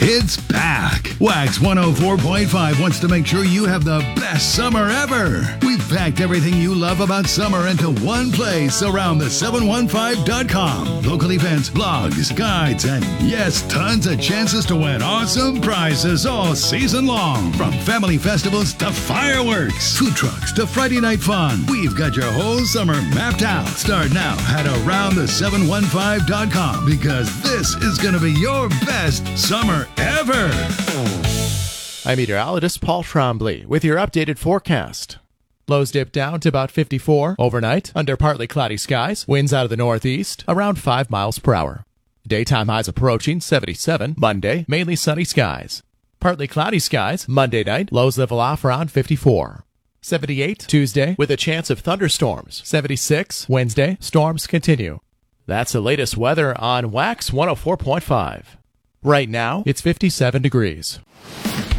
It's back. Wax 104.5 wants to make sure you have the best summer ever. We've packed everything you love about summer into one place around the 715.com. Local events, blogs, guides, and yes, tons of chances to win awesome prizes all season long. From family festivals to fireworks, food trucks to Friday night fun, we've got your whole summer mapped out. Start now at aroundthe715.com because this is going to be your best summer ever. I'm meteorologist Paul Trombley with your updated forecast. Lows dip down to about 54 overnight under partly cloudy skies. Winds out of the northeast around 5 miles per hour. Daytime highs approaching 77 Monday, mainly sunny skies. Partly cloudy skies Monday night. Lows level off around 54. 78 Tuesday with a chance of thunderstorms. 76 Wednesday. Storms continue. That's the latest weather on Wax 104.5. Right now, it's 57 degrees.